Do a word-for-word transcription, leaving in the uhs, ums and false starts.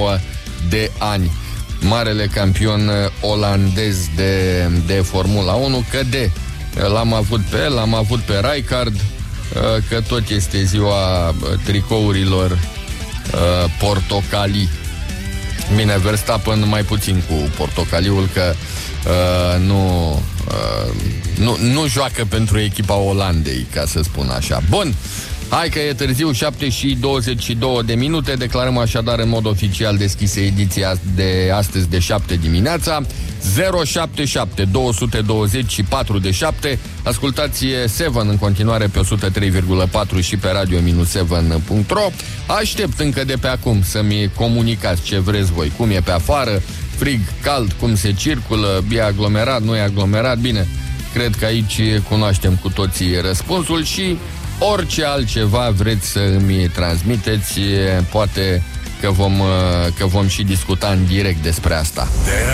nouă de ani. Marele campion olandez de, de Formula unu căde. L-am avut pe el, l-am avut pe Rijkaard, că tot este ziua tricourilor portocalii. Bine, Verstappen mai puțin cu portocaliul, că uh, nu, uh, nu, nu joacă pentru echipa Olandei, ca să spun așa. Bun, hai că e târziu, șapte și douăzeci și două de minute. Declarăm așadar în mod oficial deschise ediția de astăzi de șapte dimineața. Zero șapte șapte doi doi zero patru de șapte. Ascultați Seven în continuare pe o sută trei virgulă patru și pe radio seven punct ro. Aștept încă de pe acum să-mi comunicați ce vreți voi. Cum e pe afară, frig, cald, cum se circulă, e aglomerat, nu e aglomerat. Bine, cred că aici cunoaștem cu toții răspunsul și orice altceva vreți să îmi transmiteți, poate că vom, că vom și discuta în direct despre asta.